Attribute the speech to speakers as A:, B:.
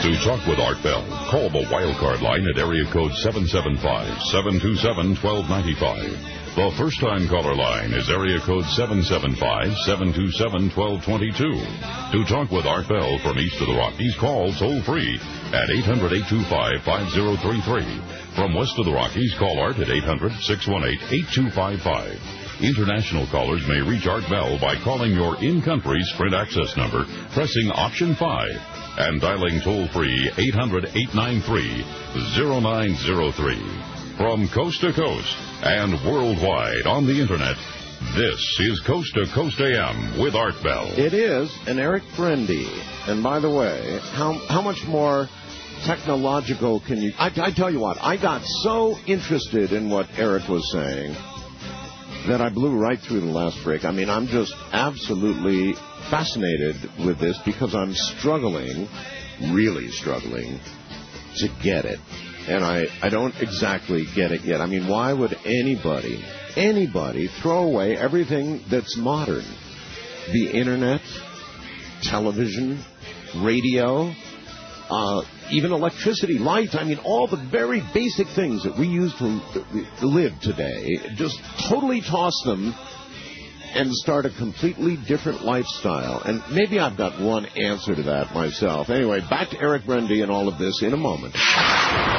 A: To talk with Art Bell, call the wildcard line at area code 775-727-1295. The first-time caller line is area code 775-727-1222. To talk with Art Bell from east of the Rockies, call toll-free at 800-825-5033. From west of the Rockies, call Art at 800-618-8255. International callers may reach Art Bell by calling your in-country Sprint access number, pressing option 5, and dialing toll-free 800-893-0903. From coast to coast and worldwide on the Internet, this is Coast to Coast AM with Art Bell.
B: It is an Eric Brendy. And by the way, how much more technological can you... I tell you what, I got so interested in what Eric was saying that I blew right through the last break. I mean, I'm just absolutely fascinated with this because I'm struggling, really struggling, to get it. And I don't exactly get it yet. I mean, why would anybody throw away everything that's modern? The Internet, television, radio, even electricity, light. I mean, all the very basic things that we use to live today, just totally toss them and start a completely different lifestyle. And maybe I've got one answer to that myself. Anyway, back to Eric Brendy and all of this in a moment.